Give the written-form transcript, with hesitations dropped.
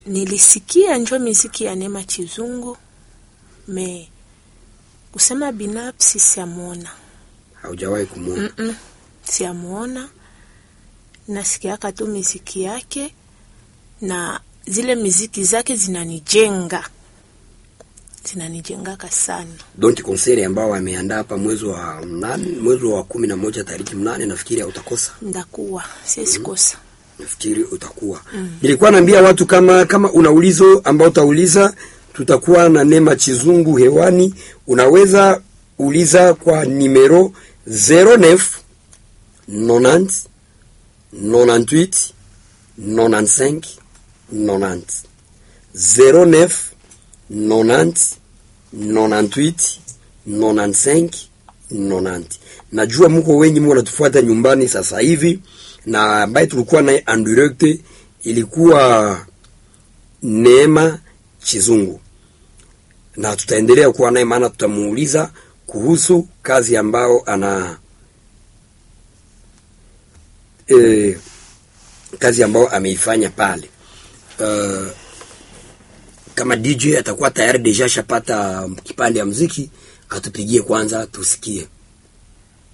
Nilisikia njo muziki ya Neema Chizungu, me kusema binafsi siamuona. Haujawahi kumuona? Siamuona. Nasikia tu muziki yake na zile muziki zake zinanijenga sana. Donc concert ambao ameandaa hapa mwezi wa 11 tarehe 8 nafikiri utakosa. Ndakuwa siwezi kosa. Nafikiri utakuwa. Nilikuwa naambia watu kama unaulizo ambao utauliza, tutakuwa na Neema Chizungu hewani. Unaweza uliza kwa numero 09 90 98 95 90 09 90 98 95 90. Najua mko wengi mnatufuata nyumbani sasa hivi, na ambaye tulikuwa naye en direct ilikuwa Neema Chizungu, na tutaendelea kuwa naye, maana tutamuuliza kuhusu kazi ambao kazi ambao ameifanya pale. Kama DJ atakuwa tayari deja shapata kipande ya muziki, atupigie kwanza tusikie.